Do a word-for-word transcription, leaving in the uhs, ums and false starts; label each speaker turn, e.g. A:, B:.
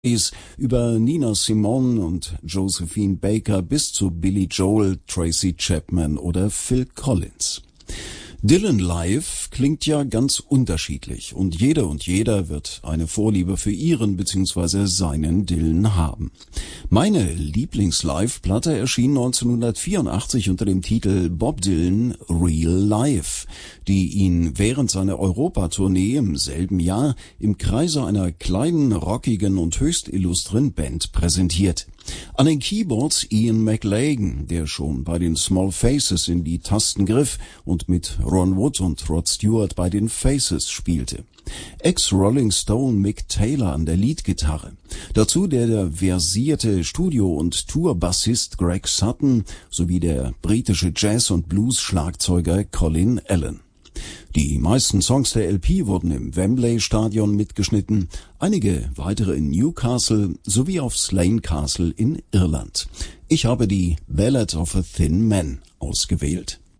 A: über Nina Simone und Josephine Baker bis zu Billy Joel, Tracy Chapman oder Phil Collins. Dylan live klingt ja ganz unterschiedlich und jede und jeder wird eine Vorliebe für ihren bzw. seinen Dylan haben. Meine Lieblings-Live-Platte erschien neunzehnhundertvierundachtzig unter dem Titel Bob Dylan Real Life, die ihn während seiner Europatournee im selben Jahr im Kreise einer kleinen, rockigen und höchst illustren Band präsentiert. An den Keyboards Ian McLagan, der schon bei den Small Faces in die Tasten griff und mit Ron Wood und Rod Stewart bei den Faces spielte. Ex-Rolling Stone Mick Taylor an der Leadgitarre. Dazu der, der versierte Studio- und Tourbassist Greg Sutton sowie der britische Jazz- und Blues-Schlagzeuger Colin Allen. Die meisten Songs der L P wurden im Wembley-Stadion mitgeschnitten, einige weitere in Newcastle sowie auf Slane Castle in Irland. Ich habe die Ballad of a Thin Man ausgewählt.